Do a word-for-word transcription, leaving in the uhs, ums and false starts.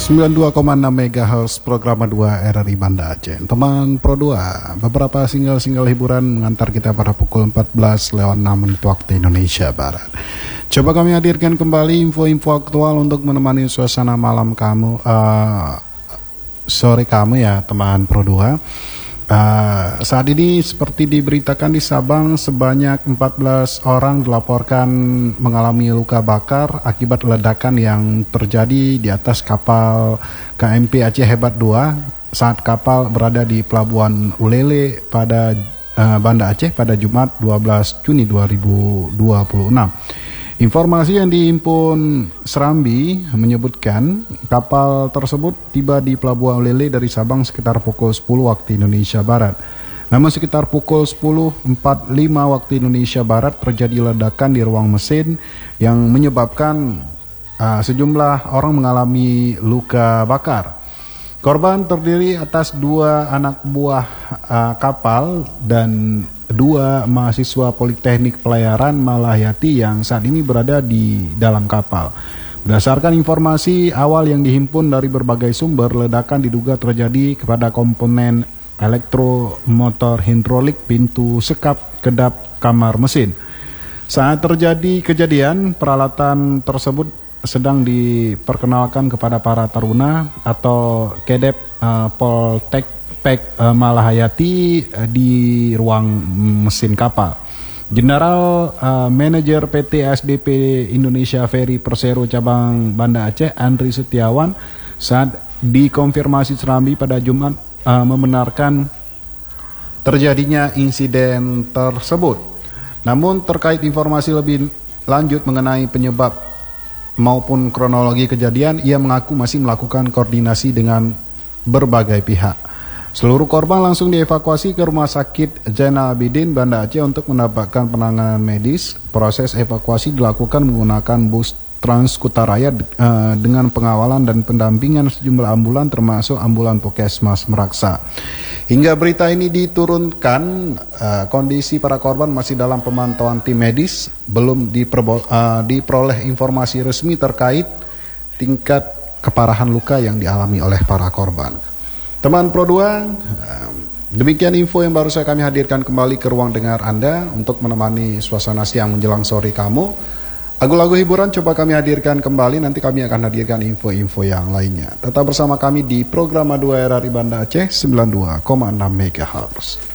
sembilan puluh dua koma enam megahertz program dua R R I Banda Aceh. Teman Pro dua, beberapa single-single hiburan mengantar kita pada pukul empat belas lewat enam menit waktu Indonesia Barat. Coba kami hadirkan kembali info-info aktual untuk menemani suasana malam kamu, uh, sore kamu ya teman Pro dua. Uh, saat ini seperti diberitakan di Sabang sebanyak empat belas orang dilaporkan mengalami luka bakar akibat ledakan yang terjadi di atas kapal K M P Aceh Hebat dua saat kapal berada di Pelabuhan Ulele pada uh, Banda Aceh pada Jumat dua belas Juni dua ribu dua puluh enam. Informasi yang dihimpun Serambi menyebutkan kapal tersebut tiba di Pelabuhan Ulele dari Sabang sekitar pukul sepuluh waktu Indonesia Barat. Namun sekitar pukul sepuluh empat puluh lima waktu Indonesia Barat terjadi ledakan di ruang mesin yang menyebabkan uh, sejumlah orang mengalami luka bakar. Korban terdiri atas dua anak buah uh, kapal dan dua mahasiswa Politeknik Pelayaran Malahayati yang saat ini berada di dalam kapal. Berdasarkan informasi awal yang dihimpun dari berbagai sumber, ledakan diduga terjadi kepada komponen elektromotor hidrolik pintu sekap kedap kamar mesin. Saat terjadi kejadian, peralatan tersebut sedang diperkenalkan kepada para taruna atau kedep uh, Poltek Pek uh, Malahayati uh, di ruang mesin kapal. General uh, Manager P T S D P Indonesia Ferry Persero Cabang Banda Aceh Andri Setiawan saat dikonfirmasi Serambi pada Jumat uh, membenarkan terjadinya insiden tersebut. Namun terkait informasi lebih lanjut mengenai penyebab maupun kronologi kejadian, ia mengaku masih melakukan koordinasi dengan berbagai pihak. Seluruh korban langsung dievakuasi ke Rumah Sakit Zainal Abidin Banda Aceh untuk mendapatkan penanganan medis. Proses evakuasi dilakukan menggunakan bus Transkutaraya uh, dengan pengawalan dan pendampingan sejumlah ambulan termasuk ambulan Puskesmas Meraksa. Hingga berita ini diturunkan, uh, kondisi para korban masih dalam pemantauan tim medis, belum diperbo- uh, diperoleh informasi resmi terkait tingkat keparahan luka yang dialami oleh para korban. Teman Pro dua, demikian info yang baru saya kami hadirkan kembali ke ruang dengar Anda untuk menemani suasana siang menjelang sore kamu. Lagu-lagu hiburan coba kami hadirkan kembali, nanti kami akan hadirkan info-info yang lainnya. Tetap bersama kami di program dua R R I Banda Aceh sembilan puluh dua koma enam megahertz.